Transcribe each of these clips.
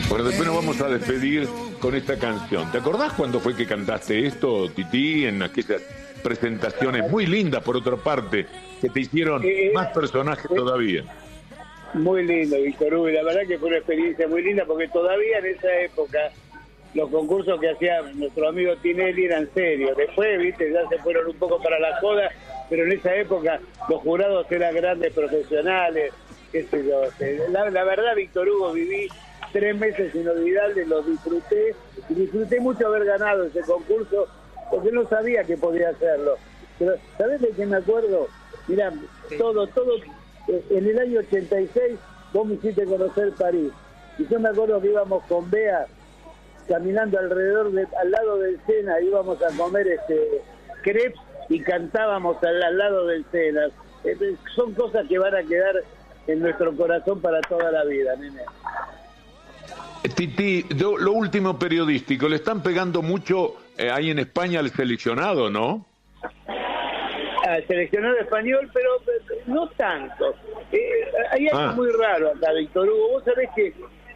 Bueno, después nos vamos a despedir con esta canción. ¿Te acordás cuándo fue que cantaste esto, Tití, en aquellas presentaciones muy lindas, por otra parte, que te hicieron más personajes todavía? Muy lindo, Víctor Hugo. La verdad que fue una experiencia muy linda porque todavía en esa época los concursos que hacía nuestro amigo Tinelli eran serios. Después, viste, ya se fueron un poco para la joda, pero en esa época los jurados eran grandes profesionales, qué sé yo. La verdad, Víctor Hugo, viví 3 meses inolvidables, los disfruté, y disfruté mucho haber ganado ese concurso, porque no sabía que podía hacerlo. Pero, ¿sabés de qué me acuerdo? Mirá, todo, en el año 86 vos me hiciste conocer París, y yo me acuerdo que íbamos con Bea caminando al lado del Sena, íbamos a comer crepes y cantábamos al lado del Sena. Son cosas que van a quedar en nuestro corazón para toda la vida, nene. Tití, lo último periodístico, le están pegando mucho ahí en España al seleccionado, ¿no? Al seleccionado español, pero no tanto. Hay algo muy raro acá, Víctor Hugo. Vos sabés que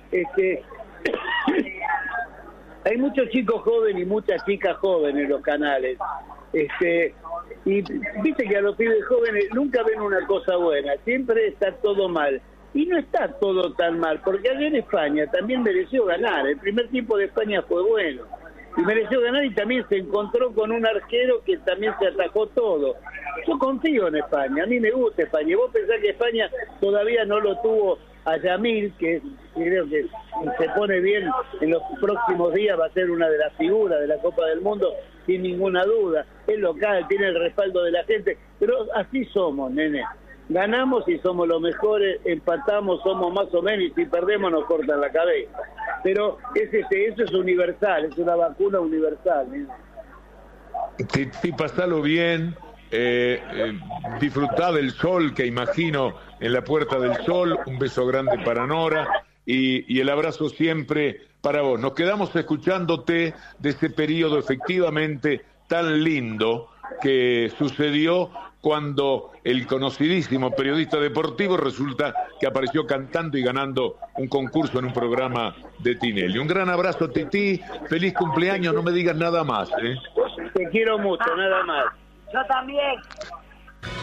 hay muchos chicos jóvenes y muchas chicas jóvenes en los canales. Y viste que a los pibes jóvenes nunca ven una cosa buena, siempre está todo mal. Y no está todo tan mal, porque ayer en España también mereció ganar. El primer tiempo de España fue bueno. Y mereció ganar, y también se encontró con un arquero que también se atajó todo. Yo confío en España, a mí me gusta España. Vos pensás que España todavía no lo tuvo a Yamil, que creo que se pone bien en los próximos días, va a ser una de las figuras de la Copa del Mundo, sin ninguna duda. Es local, tiene el respaldo de la gente, pero así somos, nene. Ganamos y somos los mejores, empatamos, somos más o menos, y si perdemos nos cortan la cabeza. Pero eso es universal, es una vacuna universal. Sí, pasalo bien, disfrutá del sol, que imagino en la Puerta del Sol. Un beso grande para Nora y el abrazo siempre para vos. Nos quedamos escuchándote de ese periodo efectivamente tan lindo que sucedió cuando el conocidísimo periodista deportivo resulta que apareció cantando y ganando un concurso en un programa de Tinelli. Un gran abrazo, Tití, feliz cumpleaños, no me digas nada más. Te quiero mucho, nada más. Yo también.